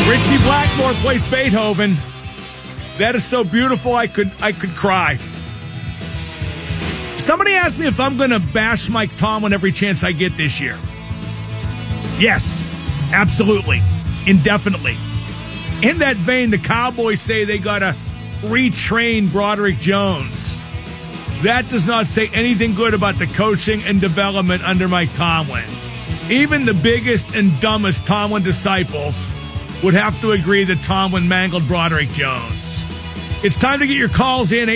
Richie Blackmore plays Beethoven. That is so beautiful I could cry. Somebody asked me if I'm going to bash Mike Tomlin every chance I get this year. Yes, absolutely, indefinitely. In that vein, the Cowboys say they got to retrain Broderick Jones. That does not say anything good about the coaching and development under Mike Tomlin. Even the biggest and dumbest Tomlin disciples would have to agree that Tomlin mangled Broderick Jones. It's time to get your calls in,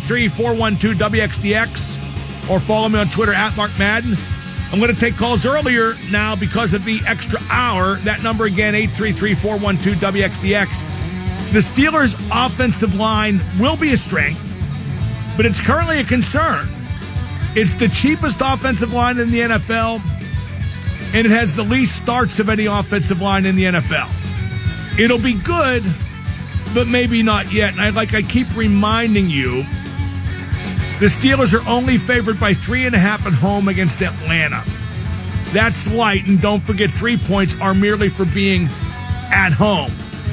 833-412-WXDX, or follow me on Twitter, @Mark Madden. I'm going to take calls earlier now because of the extra hour. That number again, 833-412-WXDX. The Steelers' offensive line will be a strength, but it's currently a concern. It's the cheapest offensive line in the NFL, and it has the least starts of any offensive line in the NFL. It'll be good, but maybe not yet. And I keep reminding you, the Steelers are only favored by 3.5 at home against Atlanta. That's light, and don't forget 3 points are merely for being at home.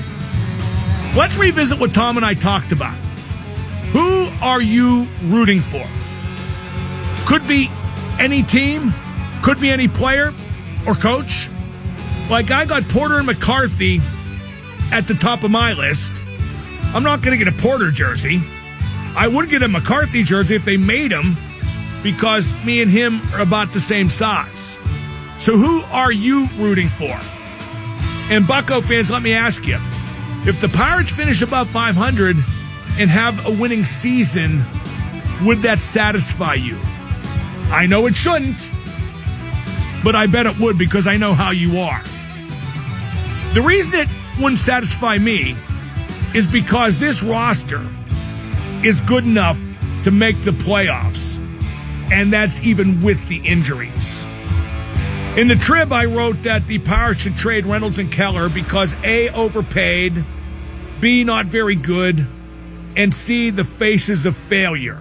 Let's revisit what Tom and I talked about. Who are you rooting for? Could be any team, could be any player or coach. Like, I got Porter and McCarthy at the top of my list. I'm not going to get a Porter jersey. I would get a McCarthy jersey if they made him, because me and him are about the same size. So who are you rooting for? And Bucco fans, let me ask you, if the Pirates finish above 500 and have a winning season, would that satisfy you? I know it shouldn't, but I bet it would, because I know how you are. The reason it wouldn't satisfy me is because this roster is good enough to make the playoffs, and that's even with the injuries. In the Trib, I wrote that the Pirates should trade Reynolds and Keller because A, overpaid, B, not very good, and C, the faces of failure.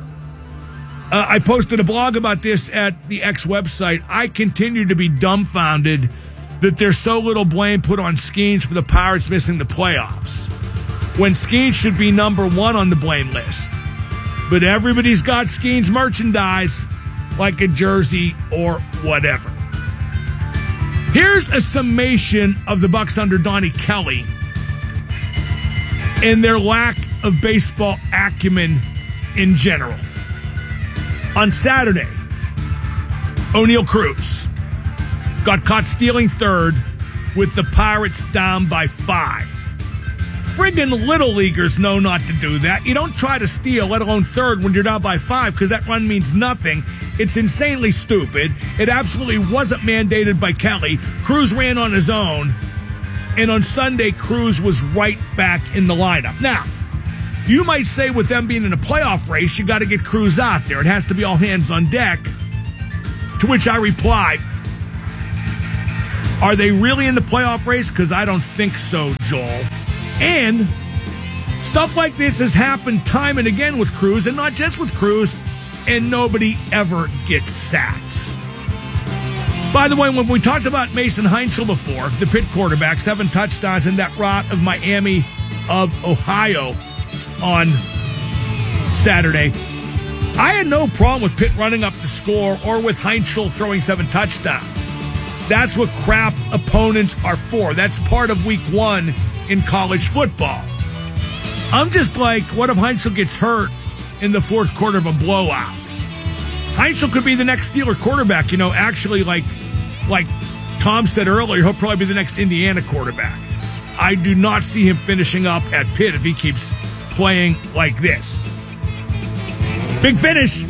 I posted a blog about this at the X website. I continue to be dumbfounded that there's so little blame put on Skeens for the Pirates missing the playoffs, when Skeens should be number one on the blame list. But everybody's got Skeens merchandise, like a jersey or whatever. Here's a summation of the Bucs under Donnie Kelly and their lack of baseball acumen in general. On Saturday, O'Neal Cruz got caught stealing third with the Pirates down by 5. Friggin' little leaguers know not to do that. You don't try to steal, let alone third, when you're down by 5, because that run means nothing. It's insanely stupid. It absolutely wasn't mandated by Kelly. Cruz ran on his own, and on Sunday, Cruz was right back in the lineup. Now, you might say with them being in a playoff race, you got to get Cruz out there. It has to be all hands on deck. To which I reply, are they really in the playoff race? Because I don't think so, Joel. And stuff like this has happened time and again with Cruz, and not just with Cruz, and nobody ever gets sacked. By the way, when we talked about Mason Heinzel before, the Pitt quarterback, 7 touchdowns in that rot of Miami of Ohio on Saturday, I had no problem with Pitt running up the score or with Heinzel throwing 7 touchdowns. That's what crap opponents are for. That's part of week 1 in college football. I'm just like, what if Heinzel gets hurt in the fourth quarter of a blowout? Heinzel could be the next Steeler quarterback. You know, actually, like Tom said earlier, he'll probably be the next Indiana quarterback. I do not see him finishing up at Pitt if he keeps playing like this. Big finish.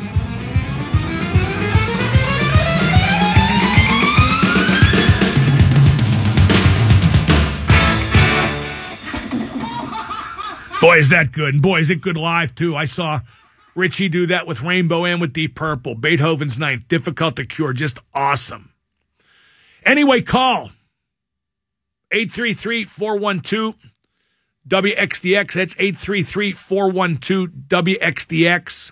Boy, is that good. And boy, is it good live, too. I saw Richie do that with Rainbow and with Deep Purple. Beethoven's Ninth. Difficult to cure. Just awesome. Anyway, call 833-412-WXDX. That's 833-412-WXDX.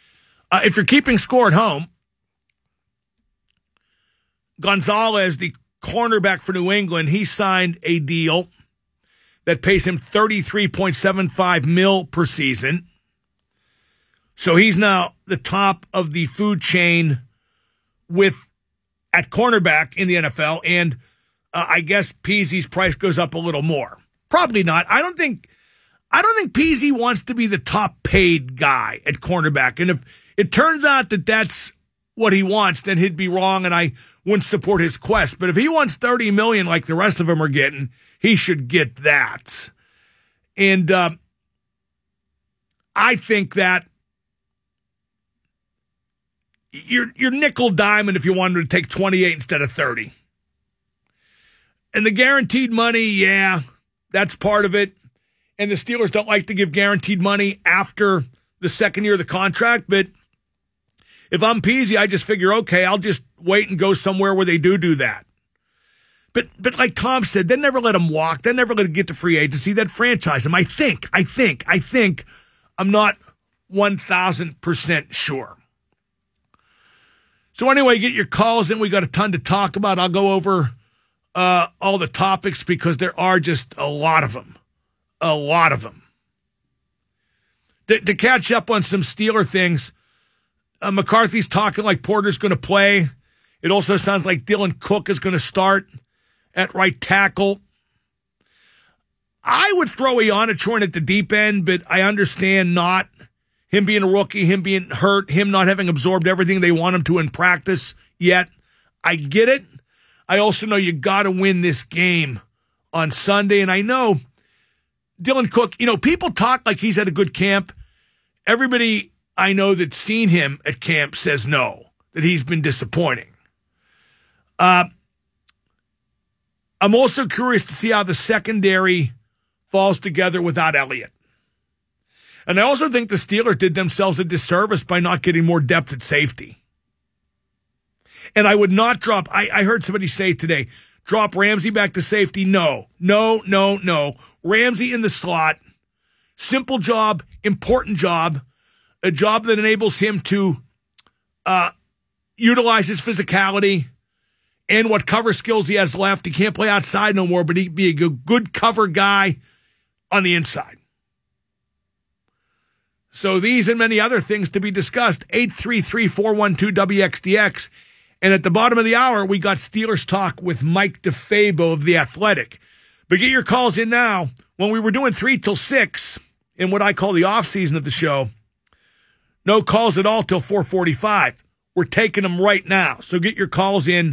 If you're keeping score at home, Gonzalez, the cornerback for New England. He signed a deal that pays him $33.75 million per season. So he's now the top of the food chain at cornerback in the NFL, and I guess Peasy's price goes up a little more. Probably not. I don't think Peasy wants to be the top paid guy at cornerback. And if it turns out that that's what he wants, then he'd be wrong, and I wouldn't support his quest. But if he wants $30 million like the rest of them are getting, he should get that. And I think that you're nickel diamond if you wanted to take 28 instead of 30. And the guaranteed money, yeah, that's part of it. And the Steelers don't like to give guaranteed money after the second year of the contract. But if I'm Peasy, I just figure, okay, I'll just wait and go somewhere where they do that. But like Tom said, they never let him walk. They never let him get to free agency. That franchise him. I think. I'm not 1,000% sure. So anyway, get your calls in. We got a ton to talk about. I'll go over all the topics because there are just a lot of them. A lot of them. To catch up on some Steeler things, McCarthy's talking like Porter's going to play. It also sounds like Dylan Cook is going to start at right tackle. I would throw Ionichorn at the deep end, but I understand not. Him being a rookie, him being hurt, him not having absorbed everything they want him to in practice yet. I get it. I also know you got to win this game on Sunday. And I know Dylan Cook, people talk like he's at a good camp. Everybody I know that's seen him at camp says no, that he's been disappointing. I'm also curious to see how the secondary falls together without Elliott. And I also think the Steelers did themselves a disservice by not getting more depth at safety. And I would not drop, I heard somebody say today, drop Ramsey back to safety. No. Ramsey in the slot. Simple job, important job. A job that enables him to utilize his physicality and what cover skills he has left. He can't play outside no more, but he'd be a good cover guy on the inside. So these and many other things to be discussed. 833-412-WXDX. And at the bottom of the hour, we got Steelers Talk with Mike DeFabo of The Athletic. But get your calls in now. When we were doing 3 till 6 in what I call the off season of the show, no calls at all till 4:45. We're taking them right now. So get your calls in.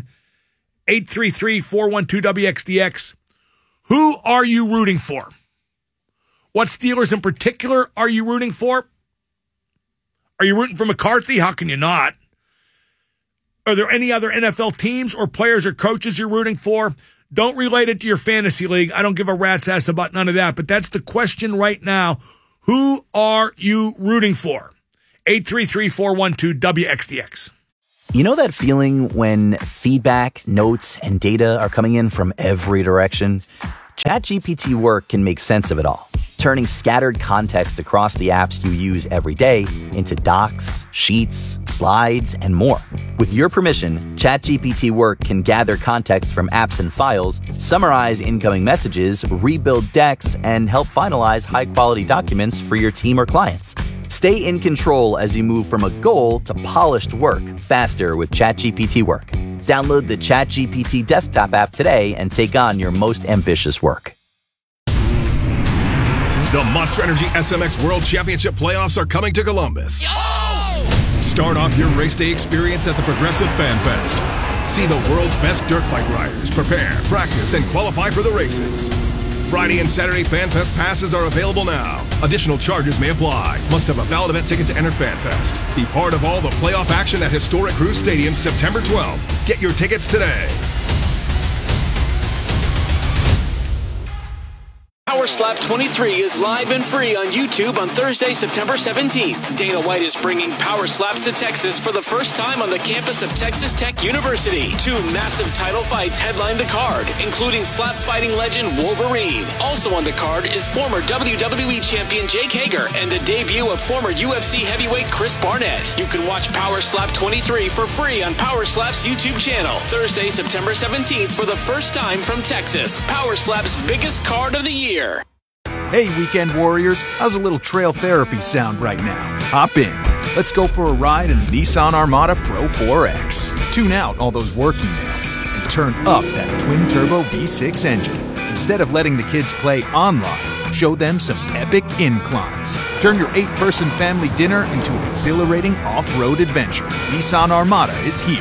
833-412-WXDX. Who are you rooting for? What Steelers in particular are you rooting for? Are you rooting for McCarthy? How can you not? Are there any other NFL teams or players or coaches you're rooting for? Don't relate it to your fantasy league. I don't give a rat's ass about none of that. But that's the question right now. Who are you rooting for? 833-412-WXDX. You know that feeling when feedback, notes, and data are coming in from every direction? ChatGPT Work can make sense of it all, turning scattered context across the apps you use every day into docs, sheets, slides, and more. With your permission, ChatGPT Work can gather context from apps and files, summarize incoming messages, rebuild decks, and help finalize high-quality documents for your team or clients. Stay in control as you move from a goal to polished work faster with ChatGPT Work. Download the ChatGPT desktop app today and take on your most ambitious work. The Monster Energy SMX World Championship playoffs are coming to Columbus. Yo! Start off your race day experience at the Progressive Fan Fest. See the world's best dirt bike riders prepare, practice, and qualify for the races. Friday and Saturday Fan Fest passes are available now. Additional charges may apply. Must have a valid event ticket to enter Fan Fest. Be part of all the playoff action at Historic Cruise Stadium September 12th. Get your tickets today. Power Slap 23 is live and free on YouTube on Thursday, September 17th. Dana White is bringing Power Slaps to Texas for the first time on the campus of Texas Tech University. 2 massive title fights headline the card, including slap fighting legend Wolverine. Also on the card is former WWE champion Jake Hager and the debut of former UFC heavyweight Chris Barnett. You can watch Power Slap 23 for free on Power Slap's YouTube channel. Thursday, September 17th for the first time from Texas. Power Slap's biggest card of the year. Hey, Weekend Warriors, how's a little trail therapy sound right now? Hop in. Let's go for a ride in the Nissan Armada Pro 4X. Tune out all those work emails and turn up that twin-turbo V6 engine. Instead of letting the kids play online, show them some epic inclines. Turn your 8-person family dinner into an exhilarating off-road adventure. Nissan Armada is here.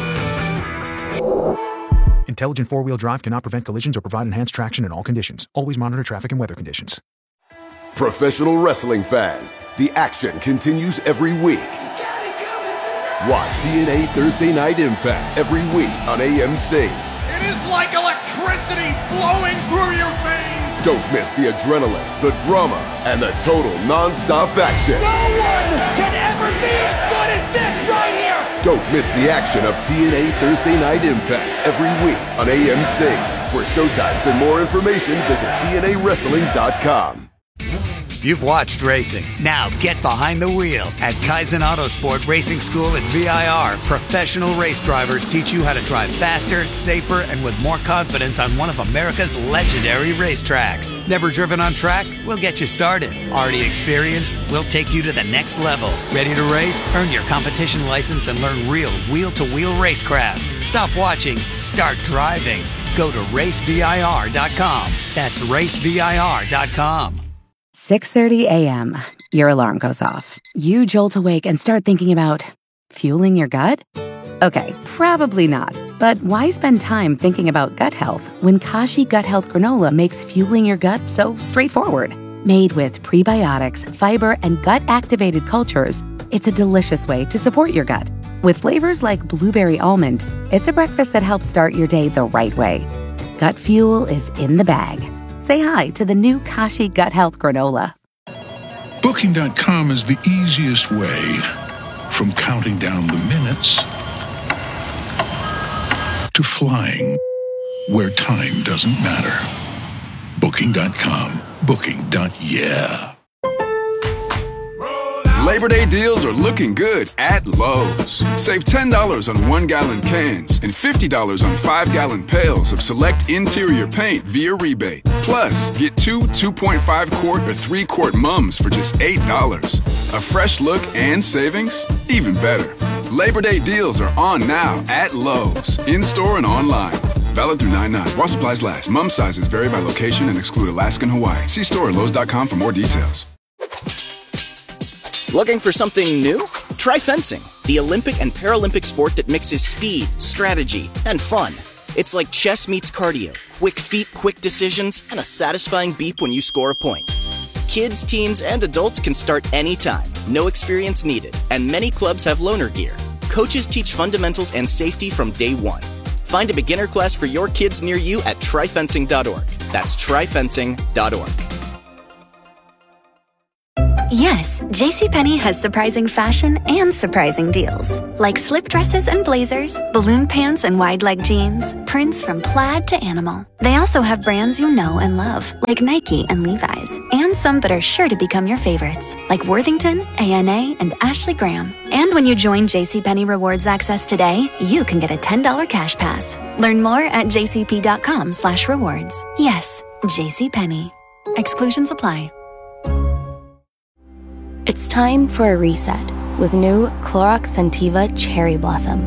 Intelligent four-wheel drive cannot prevent collisions or provide enhanced traction in all conditions. Always monitor traffic and weather conditions. Professional wrestling fans, the action continues every week. Watch TNA Thursday Night Impact every week on AMC. It is like electricity flowing through your veins. Don't miss the adrenaline, the drama, and the total non-stop action. No one can ever be as good as this right here. Don't miss the action of TNA Thursday Night Impact every week on AMC. For showtimes and more information, visit TNAWrestling.com. You've watched racing. Now get behind the wheel. At Kaizen Autosport Racing School at VIR, professional race drivers teach you how to drive faster, safer, and with more confidence on one of America's legendary racetracks. Never driven on track? We'll get you started. Already experienced? We'll take you to the next level. Ready to race? Earn your competition license and learn real wheel-to-wheel racecraft. Stop watching. Start driving. Go to racevir.com. That's racevir.com. 6:30 a.m. Your alarm goes off. You jolt awake and start thinking about fueling your gut? Okay, probably not. But why spend time thinking about gut health when Kashi Gut Health Granola makes fueling your gut so straightforward? Made with prebiotics, fiber, and gut-activated cultures, it's a delicious way to support your gut. With flavors like blueberry almond, it's a breakfast that helps start your day the right way. Gut fuel is in the bag. Say hi to the new Kashi Gut Health Granola. Booking.com is the easiest way from counting down the minutes to flying where time doesn't matter. Booking.com. Booking.yeah. Labor Day deals are looking good at Lowe's. Save $10 on 1-gallon cans and $50 on 5-gallon pails of select interior paint via rebate. Plus, get 2 2.5-quart or 3-quart mums for just $8. A fresh look and savings? Even better. Labor Day deals are on now at Lowe's, in-store and online. Valid through 9/9. While supplies last. Mum sizes vary by location and exclude Alaska and Hawaii. See store at Lowe's.com for more details. Looking for something new? Try fencing, the Olympic and Paralympic sport that mixes speed, strategy, and fun. It's like chess meets cardio, quick feet, quick decisions, and a satisfying beep when you score a point. Kids, teens, and adults can start anytime, no experience needed, and many clubs have loaner gear. Coaches teach fundamentals and safety from day one. Find a beginner class for your kids near you at tryfencing.org. That's tryfencing.org. Yes, JCPenney has surprising fashion and surprising deals. Like slip dresses and blazers, balloon pants and wide leg jeans, prints from plaid to animal. They also have brands you know and love, like Nike and Levi's, and some that are sure to become your favorites, like Worthington, A&A, and Ashley Graham. And when you join JCPenney Rewards Access today, you can get a $10 cash pass. Learn more at jcp.com/rewards. Yes, JCPenney. Exclusions apply. It's time for a reset with new Clorox Scentiva Cherry Blossom.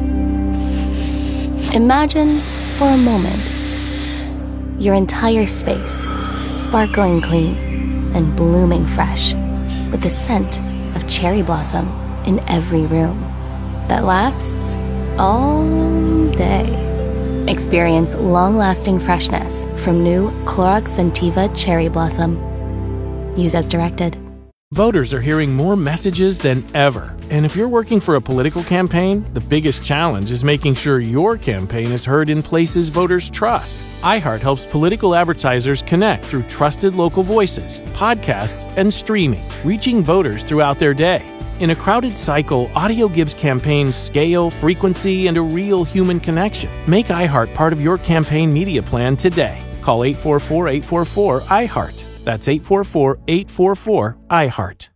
Imagine, for a moment, your entire space sparkling clean and blooming fresh with the scent of cherry blossom in every room that lasts all day. Experience long-lasting freshness from new Clorox Scentiva Cherry Blossom. Use as directed. Voters are hearing more messages than ever And if you're working for a political campaign, the biggest challenge is making sure your campaign is heard in places voters trust. iHeart helps political advertisers connect through trusted local voices, podcasts, and streaming, reaching voters throughout their day. In a crowded cycle, audio gives campaigns scale, frequency, and a real human connection. Make iHeart part of your campaign media plan today. Call 844-844-iHeart. That's 844-844-iHeart.